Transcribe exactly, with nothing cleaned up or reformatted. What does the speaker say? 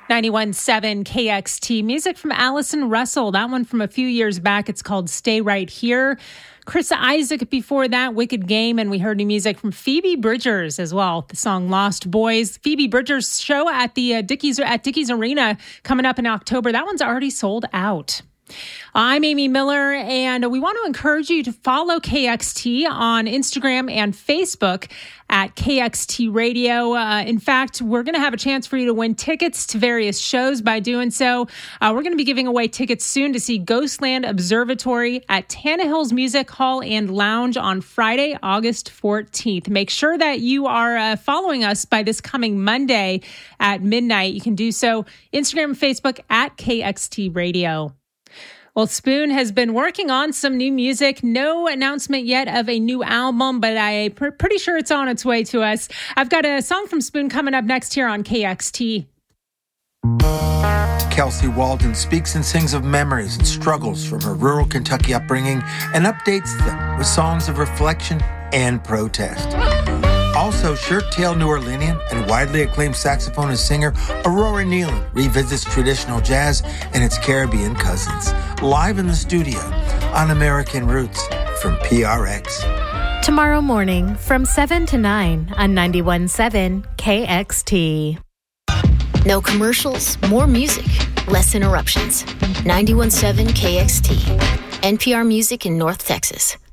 ninety-one point seven K X T. Music from Allison Russell. That one from a few years back. It's called Stay Right Here. Chris Isaac before that, Wicked Game. And we heard new music from Phoebe Bridgers as well. The song Lost Boys. Phoebe Bridgers' show at the uh, Dickies at Dickies Arena coming up in October. That one's already sold out. I'm Amy Miller, and we want to encourage you to follow K X T on Instagram and Facebook at K X T Radio. Uh, in fact, we're going to have a chance for you to win tickets to various shows by doing so. Uh, we're going to be giving away tickets soon to see Ghostland Observatory at Tannehill's Music Hall and Lounge on Friday, August fourteenth. Make sure that you are uh, following us by this coming Monday at midnight. You can do so Instagram and Facebook at K X T Radio. Well, Spoon has been working on some new music. No announcement yet of a new album, but I'm pr- pretty sure it's on its way to us. I've got a song from Spoon coming up next here on K X T. Kelsey Walden speaks and sings of memories and struggles from her rural Kentucky upbringing and updates them with songs of reflection and protest. Also, shirt-tailed New Orleanian and widely acclaimed saxophonist singer Aurora Nealon revisits traditional jazz and its Caribbean cousins, live in the studio on American Roots from P R X. Tomorrow morning from seven to nine on ninety-one point seven K X T. No commercials, more music, less interruptions. ninety-one point seven K X T. N P R Music in North Texas.